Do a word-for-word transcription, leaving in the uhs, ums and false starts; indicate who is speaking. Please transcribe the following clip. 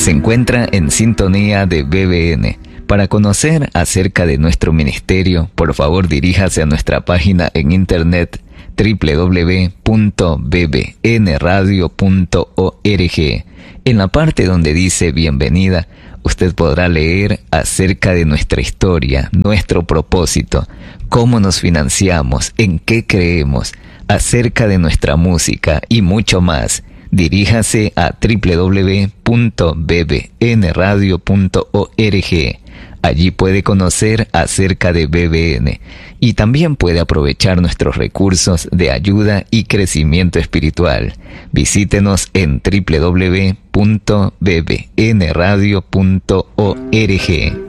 Speaker 1: Se encuentra en sintonía de B B N. Para conocer acerca de nuestro ministerio, por favor diríjase a nuestra página en internet doble u doble u doble u punto b b n radio punto org. En la parte donde dice bienvenida, usted podrá leer acerca de nuestra historia, nuestro propósito, cómo nos financiamos, en qué creemos, acerca de nuestra música y mucho más. Diríjase a doble u doble u doble u punto b b n radio punto org. Allí puede conocer acerca de B B N y también puede aprovechar nuestros recursos de ayuda y crecimiento espiritual. Visítenos en doble u doble u doble u punto b b n radio punto org.